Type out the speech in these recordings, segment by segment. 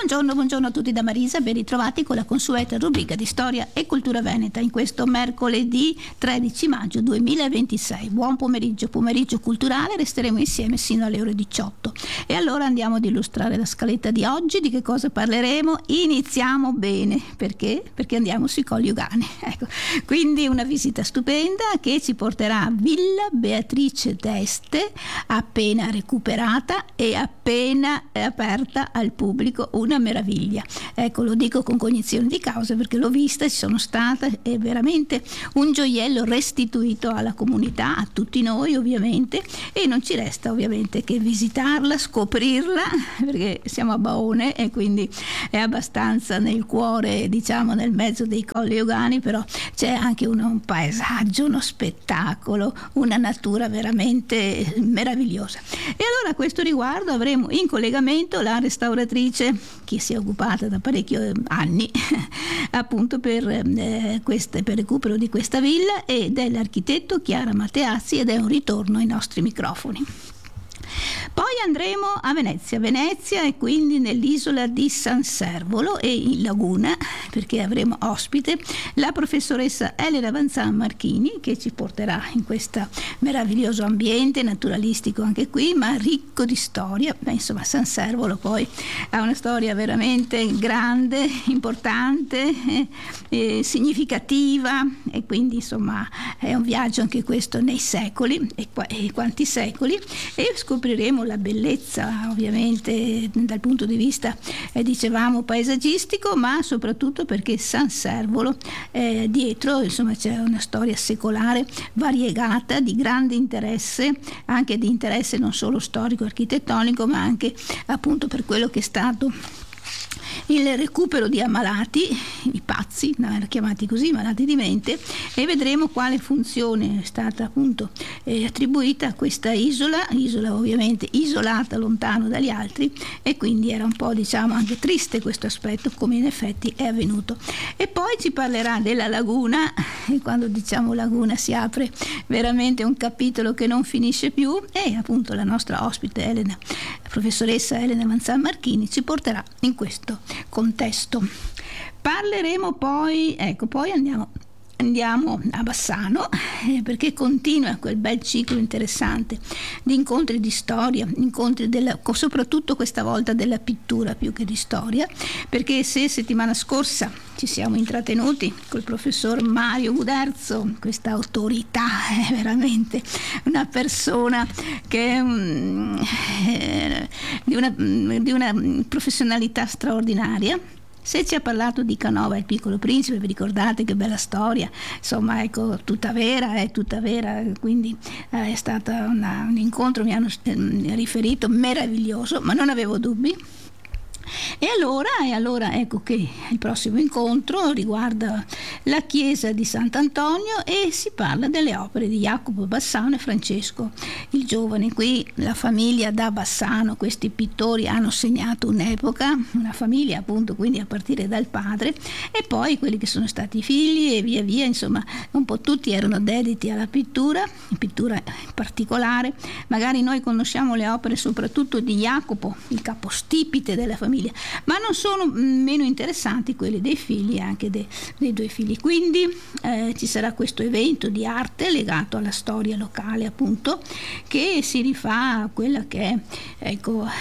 Buongiorno a tutti da Marisa, ben ritrovati con la consueta rubrica di storia e cultura veneta in questo mercoledì 13 maggio 2026. Buon pomeriggio culturale, resteremo insieme sino alle ore 18. E allora andiamo ad illustrare la scaletta di oggi. Di che cosa parleremo? Iniziamo bene, perché? Perché andiamo sui Colli Euganei. Ecco, quindi una visita stupenda che ci porterà a Villa Beatrice d'Este, appena recuperata e appena aperta al pubblico, una meraviglia. Ecco, lo dico con cognizione di causa perché l'ho vista, ci sono stata, è veramente un gioiello restituito alla comunità, a tutti noi ovviamente, e non ci resta ovviamente che visitarla, scoprirla, perché siamo a Baone e quindi è abbastanza nel cuore, diciamo nel mezzo dei Colli Euganei, però c'è anche un paesaggio, uno spettacolo, una natura veramente meravigliosa. E allora a questo riguardo avremo in collegamento la restauratrice che si è occupata da parecchi anni appunto per recupero di questa villa, ed è l'architetto Chiara Mateazzi, ed è un ritorno ai nostri microfoni. Poi andremo a Venezia e quindi nell'isola di San Servolo e in laguna, perché avremo ospite la professoressa Elena Manzan Marchini, che ci porterà in questo meraviglioso ambiente naturalistico anche qui, ma ricco di storia. Insomma, San Servolo poi ha una storia veramente grande, importante, significativa, e quindi insomma è un viaggio anche questo nei secoli e quanti secoli, e scopriremo la bellezza ovviamente dal punto di vista dicevamo paesaggistico, ma soprattutto perché San Servolo dietro insomma c'è una storia secolare variegata di grande interesse, anche di interesse non solo storico architettonico, ma anche appunto per quello che è stato il recupero di ammalati, i pazzi, chiamati così, malati di mente, e vedremo quale funzione è stata appunto attribuita a questa isola ovviamente isolata lontano dagli altri, e quindi era un po' diciamo anche triste questo aspetto, come in effetti è avvenuto. E poi ci parlerà della laguna, e quando diciamo laguna si apre veramente un capitolo che non finisce più, e appunto la nostra ospite la professoressa Elena Manzan Marchini ci porterà in questo contesto. Parleremo poi andiamo a Bassano, perché continua quel bel ciclo interessante di incontri di storia, incontri soprattutto questa volta della pittura più che di storia, perché se settimana scorsa ci siamo intrattenuti col professor Mario Guderzo, questa autorità, è veramente una persona che di una professionalità straordinaria. Se ci ha parlato di Canova il Piccolo Principe, vi ricordate che bella storia, insomma ecco, tutta vera, quindi è stato un incontro, mi hanno riferito, meraviglioso, ma non avevo dubbi. E allora ecco che il prossimo incontro riguarda la chiesa di Sant'Antonio e si parla delle opere di Jacopo Bassano e Francesco il Giovane. Qui la famiglia da Bassano, questi pittori hanno segnato un'epoca, una famiglia appunto, quindi a partire dal padre, e poi quelli che sono stati i figli, e via via, insomma un po' tutti erano dediti alla pittura in particolare. Magari noi conosciamo le opere soprattutto di Jacopo, il capostipite della famiglia, ma non sono meno interessanti quelli dei figli e anche dei due figli. Quindi ci sarà questo evento di arte legato alla storia locale, appunto, che si rifà a quella che è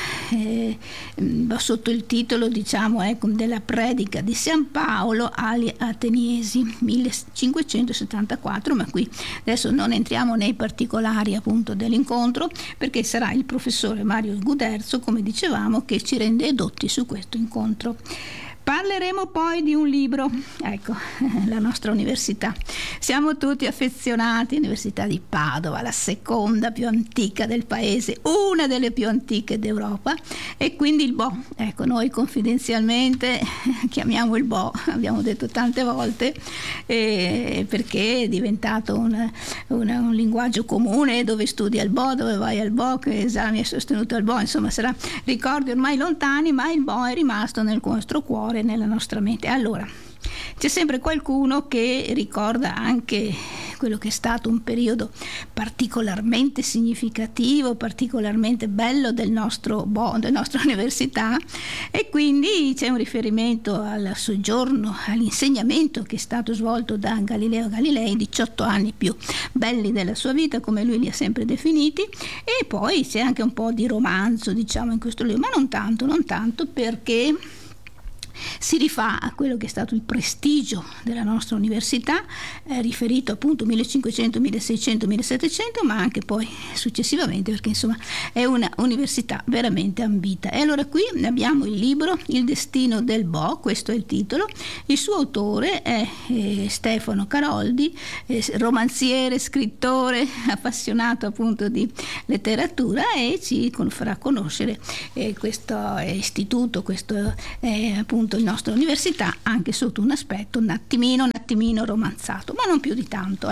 sotto il titolo diciamo della predica di San Paolo agli Ateniesi 1574, ma qui adesso non entriamo nei particolari appunto dell'incontro, perché sarà il professore Mario Guderzo, come dicevamo, che ci rende edotti su questo incontro. Parleremo poi di un libro, ecco, la nostra università. Siamo tutti affezionati all'Università di Padova, la seconda più antica del paese, una delle più antiche d'Europa, e quindi il Bo. Ecco, noi confidenzialmente chiamiamo il Bo, abbiamo detto tante volte, perché è diventato un linguaggio comune, dove studia il Bo, dove vai al Bo, che esami hai sostenuto al Bo, insomma sarà ricordi ormai lontani, ma il Bo è rimasto nel nostro cuore, nella nostra mente. Allora, c'è sempre qualcuno che ricorda anche quello che è stato un periodo particolarmente significativo, particolarmente bello della nostra università, e quindi c'è un riferimento al soggiorno, all'insegnamento che è stato svolto da Galileo Galilei, 18 anni più belli della sua vita, come lui li ha sempre definiti, e poi c'è anche un po' di romanzo, diciamo, in questo libro, ma non tanto perché si rifà a quello che è stato il prestigio della nostra università, riferito appunto 1500, 1600, 1700, ma anche poi successivamente, perché insomma è una università veramente ambita. E allora qui abbiamo il libro Il destino del Bo, questo è il titolo. Il suo autore è Stefano Caroldi, romanziere, scrittore, appassionato appunto di letteratura, e ci farà conoscere questo istituto, questo appunto la nostra università, anche sotto un aspetto un attimino romanzato, ma non più di tanto.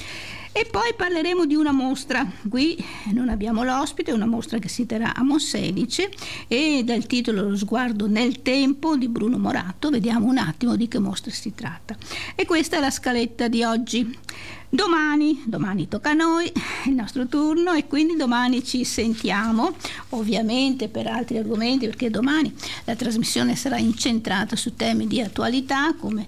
E poi parleremo di una mostra. Qui non abbiamo l'ospite, è una mostra che si terrà a Monselice, e dal titolo Lo sguardo nel tempo di Bruno Moratto vediamo un attimo di che mostra si tratta. E questa è la scaletta di oggi. Domani tocca a noi, il nostro turno, e quindi domani ci sentiamo, ovviamente per altri argomenti, perché domani la trasmissione sarà incentrata su temi di attualità, come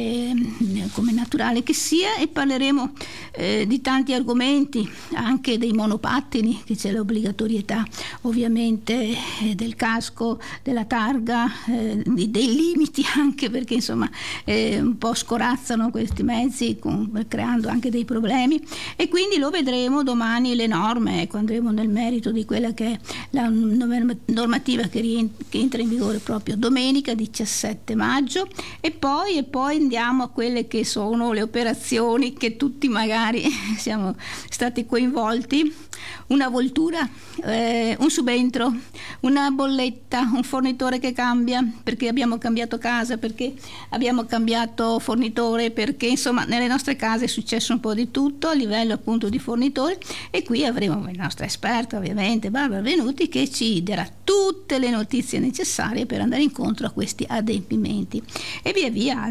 naturale che sia, e parleremo di tanti argomenti, anche dei monopattini, che c'è l'obbligatorietà ovviamente del casco, della targa, dei limiti anche, perché insomma un po' scorazzano questi mezzi, creando anche dei problemi, e quindi lo vedremo domani, le norme, andremo nel merito di quella che è la normativa che entra in vigore proprio domenica 17 maggio, e poi andiamo a quelle che sono le operazioni che tutti magari siamo stati coinvolti: una voltura, un subentro, una bolletta, un fornitore che cambia perché abbiamo cambiato casa, perché abbiamo cambiato fornitore, perché insomma nelle nostre case è successo un po' di tutto a livello appunto di fornitori, e qui avremo il nostro esperto, ovviamente Barbara Venuti, che ci darà tutte le notizie necessarie per andare incontro a questi adempimenti, e via via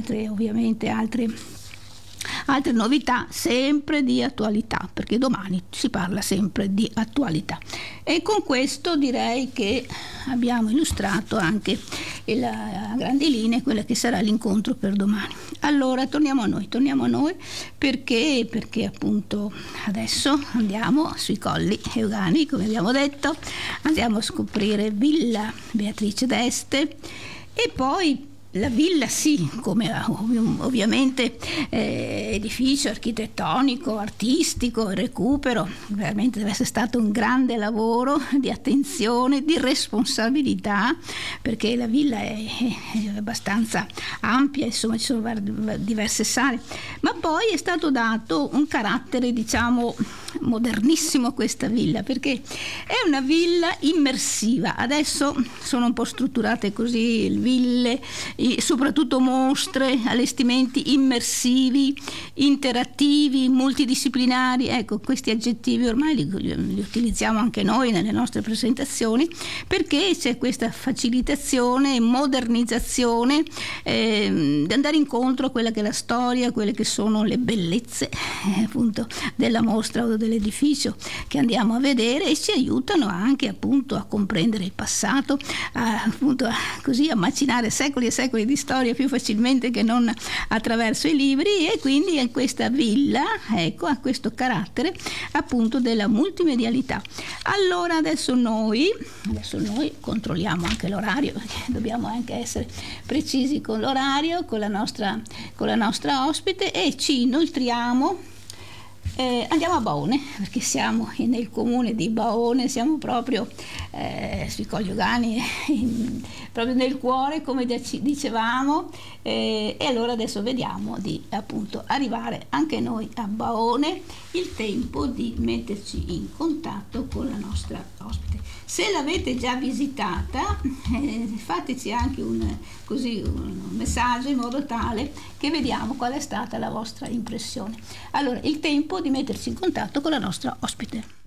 altre novità, sempre di attualità, perché domani si parla sempre di attualità. E con questo direi che abbiamo illustrato anche a grandi linee quella che sarà l'incontro per domani. Allora torniamo a noi perché appunto adesso andiamo sui Colli Euganei, come abbiamo detto, andiamo a scoprire Villa Beatrice d'Este, e poi la villa, sì, come ovviamente edificio architettonico, artistico, recupero, veramente deve essere stato un grande lavoro di attenzione, di responsabilità, perché la villa è abbastanza ampia, insomma ci sono diverse sale, ma poi è stato dato un carattere, diciamo, modernissimo a questa villa, perché è una villa immersiva. Adesso sono un po' strutturate così ville, soprattutto mostre, allestimenti immersivi, interattivi, multidisciplinari. Ecco, questi aggettivi ormai li utilizziamo anche noi nelle nostre presentazioni, perché c'è questa facilitazione e modernizzazione di andare incontro a quella che è la storia, quelle che sono le bellezze appunto della mostra o dell'edificio che andiamo a vedere, e ci aiutano anche appunto a comprendere il passato, così a macinare secoli e secoli di storia più facilmente che non attraverso i libri. E quindi questa villa, ecco, ha questo carattere appunto della multimedialità. Allora adesso noi controlliamo anche l'orario, perché dobbiamo anche essere precisi con l'orario, con la nostra ospite, e ci inoltriamo. Andiamo a Baone, perché siamo nel comune di Baone, siamo proprio sui Colli Euganei, proprio nel cuore, come dicevamo, e allora adesso vediamo di appunto arrivare anche noi a Baone, il tempo di metterci in contatto con la nostra ospite. Se l'avete già visitata, fateci anche un messaggio, in modo tale che vediamo qual è stata la vostra impressione. Allora, il tempo di mettersi in contatto con la nostra ospite.